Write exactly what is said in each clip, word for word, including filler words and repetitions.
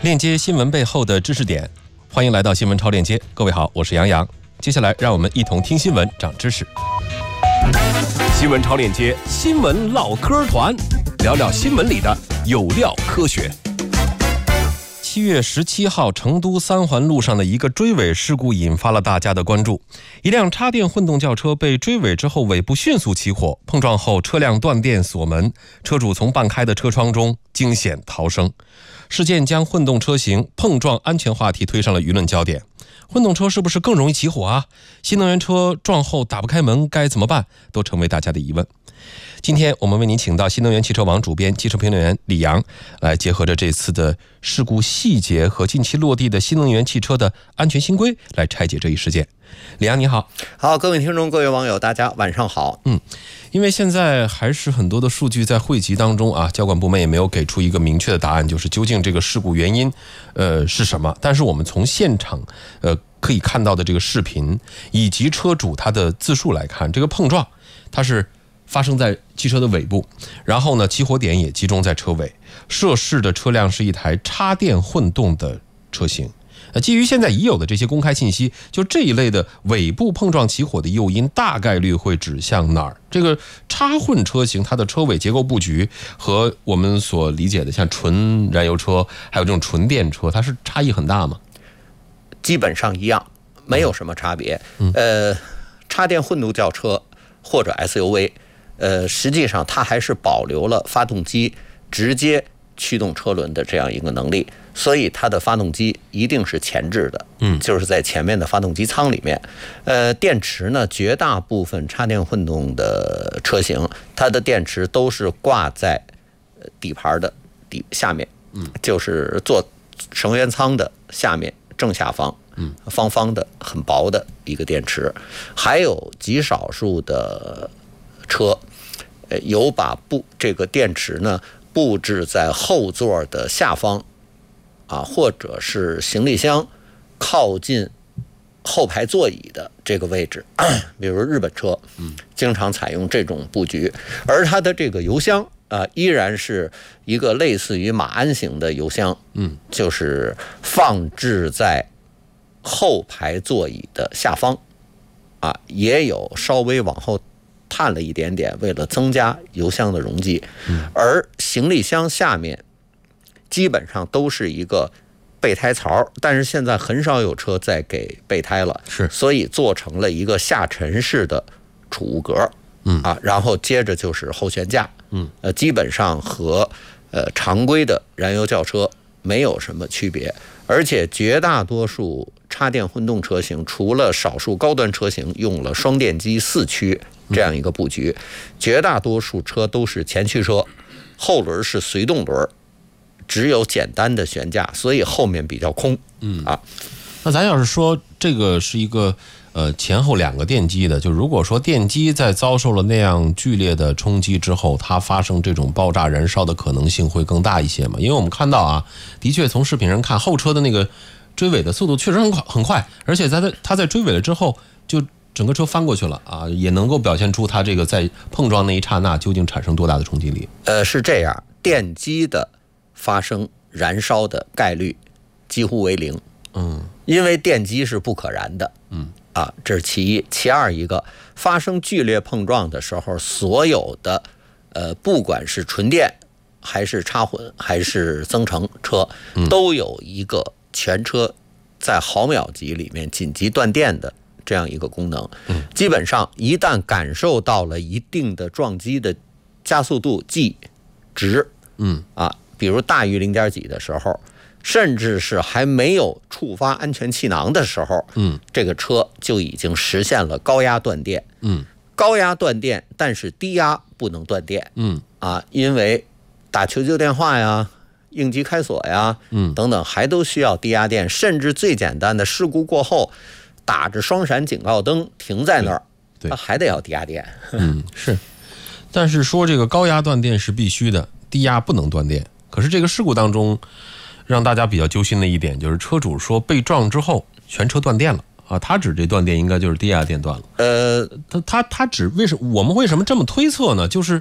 链接新闻背后的知识点，欢迎来到新闻超链接。各位好，我是杨洋。接下来让我们一同听新闻，长知识。 新闻超链接，新闻唠嗑团，聊聊新闻里的有料科学。 七月十七号，成都三环路上的一个追尾事故引发了大家的关注。一辆插电混动轿车被追尾之后，尾部迅速起火，碰撞后车辆断电锁门，车主从半开的车窗中惊险逃生。事件将混动车型碰撞安全话题推上了舆论焦点。混动车是不是更容易起火啊？新能源车撞后打不开门该怎么办？都成为大家的疑问。今天我们为您请到新能源汽车网主编、汽车评论员李阳，来结合着这次的事故细节和近期落地的新能源汽车的安全新规，来拆解这一事件。李阳你好。 好，各位听众、各位网友，大家晚上好。 嗯，因为现在还是很多的数据在汇集当中啊，交管部门也没有给出一个明确的答案，就是究竟这个事故原因，呃是什么？但是我们从现场呃可以看到的这个视频以及车主他的自述来看，这个碰撞它是发生在汽车的尾部，然后呢，起火点也集中在车尾。涉事的车辆是一台插电混动的车型。呃，基于现在已有的这些公开信息，就这一类的尾部碰撞起火的诱因，大概率会指向哪儿？这个插混车型它的车尾结构布局和我们所理解的像纯燃油车还有这种纯电车，它是差异很大吗？ 基本上一样，没有什么差别。嗯、呃，插电混动轿车或者 S U V， 呃，实际上它还是保留了发动机直接驱动车轮的这样一个能力，所以它的发动机一定是前置的，嗯，就是在前面的发动机舱里面。呃，电池呢，绝大部分插电混动的车型，它的电池都是挂在底盘的底下面，嗯，就是做乘员舱的下面正下方，嗯，方方的很薄的一个电池。还有极少数的车，呃，有把布这个电池呢布置在后座的下方，啊，或者是行李箱靠近后排座椅的这个位置，比如日本车，嗯，经常采用这种布局。而它的这个油箱啊，依然是一个类似于马鞍型的油箱，嗯，就是放置在后排座椅的下方，啊，也有稍微往后探了一点点，为了增加油箱的容积。而行李箱下面基本上都是一个备胎槽，但是现在很少有车在给备胎了， 是， 所以做成了一个下沉式的储物格，嗯啊，然后接着就是后悬架，嗯，呃，基本上和呃常规的燃油轿车没有什么区别，而且绝大多数插电混动车型，除了少数高端车型用了双电机四驱这样一个布局，绝大多数车都是前驱车，后轮是随动轮，只有简单的悬架，所以后面比较空。嗯啊， 那咱要是说这个是一个呃前后两个电机的，就如果说电机在遭受了那样剧烈的冲击之后，它发生这种爆炸燃烧的可能性会更大一些嘛？因为我们看到啊，的确从视频上看，后车的那个追尾的速度确实很快很快，而且在它它在追尾了之后，就整个车翻过去了啊，也能够表现出它这个在碰撞那一刹那究竟产生多大的冲击力。 呃，是这样，电机的发生燃烧的概率几乎为零，嗯，因为电机是不可燃的，嗯啊，这是其一。其二，一个发生剧烈碰撞的时候，所有的呃，不管是纯电还是插混还是增程车，都有一个全车在毫秒级里面紧急断电的这样一个功能。基本上一旦感受到了一定的撞击的加速度 G 值，嗯啊，比如大于零点几的时候，甚至是还没有触发安全气囊的时候，嗯，这个车就已经实现了高压断电。嗯，高压断电，但是低压不能断电。嗯啊，因为打求救电话呀、应急开锁呀，嗯等等，还都需要低压电，甚至最简单的事故过后，打着双闪警告灯停在那儿，它还得要低压电。 嗯，是。但是说这个高压断电是必须的，低压不能断电。可是这个事故当中，让大家比较揪心的一点就是车主说被撞之后全车断电了啊，他指这断电应该就是低压电断了。呃，他他他指为什么我们为什么这么推测呢？就是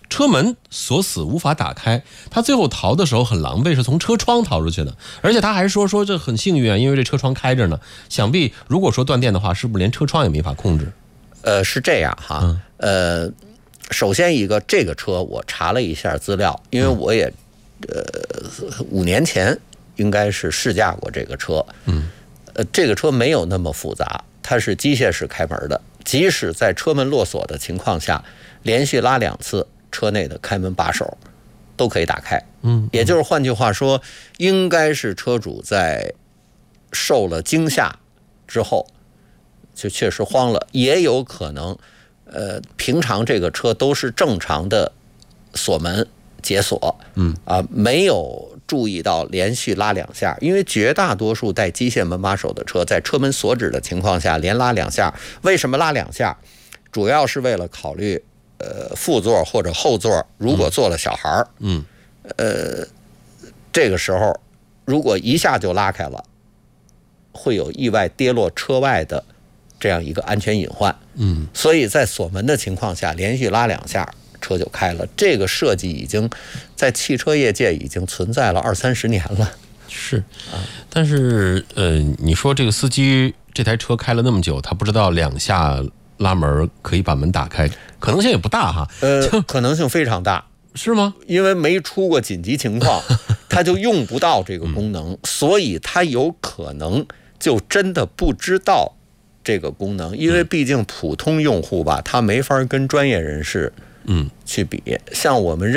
车门锁死无法打开，他最后逃的时候很狼狈，是从车窗逃出去的，而且他还说说这很幸运啊，因为这车窗开着呢。想必如果说断电的话，是不是连车窗也没法控制？ 呃，是这样哈，嗯、呃，首先一个这个车我查了一下资料，因为我也呃五年前应该是试驾过这个车，嗯，呃，这个车没有那么复杂，它是机械式开门的，即使在车门落锁的情况下，连续拉两次，车内的开门把手都可以打开，嗯，也就是换句话说，应该是车主在受了惊吓之后。就确实慌了，也有可能，呃，平常这个车都是正常的锁门解锁，嗯啊，没有注意到连续拉两下，因为绝大多数带机械门把手的车，在车门锁止的情况下连拉两下。为什么拉两下？主要是为了考虑，呃，副座或者后座如果坐了小孩嗯，呃，这个时候如果一下就拉开了，会有意外跌落车外的。这样一个安全隐患，嗯，所以在锁门的情况下，连续拉两下，车就开了。这个设计已经在汽车业界已经存在了二三十年了。 是，啊，但是呃，你说这个司机这台车开了那么久，他不知道两下拉门可以把门打开，可能性也不大哈。 呃，可能性非常大， 是吗？ 因为没出过紧急情况，他就用不到这个功能，嗯，所以他有可能就真的不知道。这个功能，因为毕竟普通用户吧，他没法跟专业人士嗯去比。像我们认